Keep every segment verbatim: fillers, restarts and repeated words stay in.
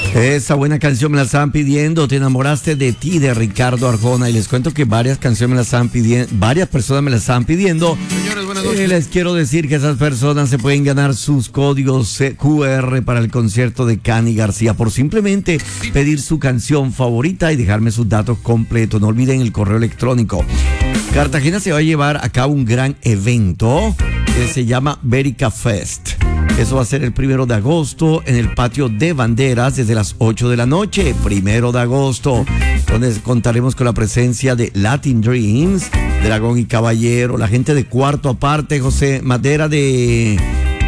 Esa buena canción me la estaban pidiendo, Te enamoraste de ti, de Ricardo Arjona. Y les cuento que varias canciones me la estaban pidiendo, varias personas me la estaban pidiendo. Señores, buenas noches. Eh, les quiero decir que esas personas se pueden ganar sus códigos Q R para el concierto de Cani García por simplemente pedir su canción favorita y dejarme sus datos completos. No olviden el correo electrónico. Cartagena se va a llevar a cabo un gran evento que se llama Berica Fest. Eso va a ser el primero de agosto en el patio de banderas desde las ocho de la noche, primero de agosto, donde contaremos con la presencia de Latin Dreams, Dragón y Caballero, la gente de Cuarto Aparte, José Madera de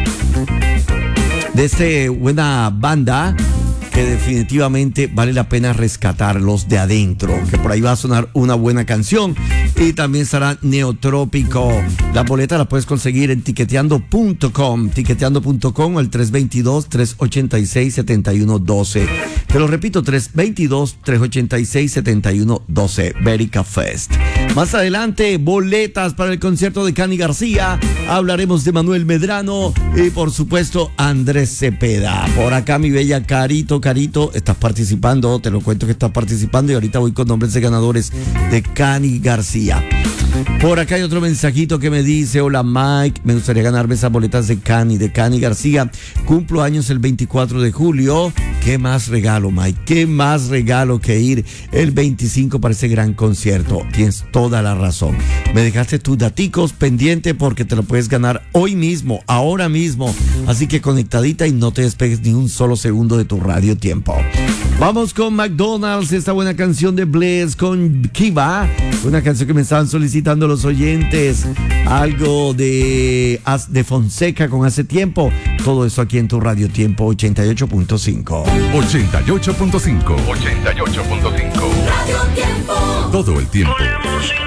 de esta buena banda que definitivamente vale la pena rescatarlos de adentro, que por ahí va a sonar una buena canción. Y también estará Neotrópico. La boleta la puedes conseguir en tiqueteando punto com, tiqueteando punto com o el tres dos dos, tres ocho seis, siete uno uno dos. Te lo repito, tres dos dos, tres ocho seis, siete uno uno dos. Berica Fest. Más adelante, boletas para el concierto de Cani García. Hablaremos de Manuel Medrano y por supuesto Andrés Cepeda. Por acá mi bella Carito, Carito, estás participando, te lo cuento que estás participando y ahorita voy con nombres de ganadores de Cani García. Por acá hay otro mensajito que me dice: hola Mike, me gustaría ganarme esas boletas de Cani, de Cani García. Cumplo años el veinticuatro de julio. ¿Qué más regalo, Mike? ¿Qué más regalo que ir el veinticinco para ese gran concierto? Tienes toda la razón. Me dejaste tus daticos pendiente porque te lo puedes ganar hoy mismo, ahora mismo. Así que conectadita y no te despegues ni un solo segundo de tu radio tiempo. Vamos con McDonald's, esta buena canción de Bless con Kiva, una canción que me estaban solicitando los oyentes, algo de, de Fonseca con Hace Tiempo, todo eso aquí en tu radio tiempo ochenta y ocho punto cinco. ochenta y ocho punto cinco. ochenta y ocho punto cinco. Todo el tiempo.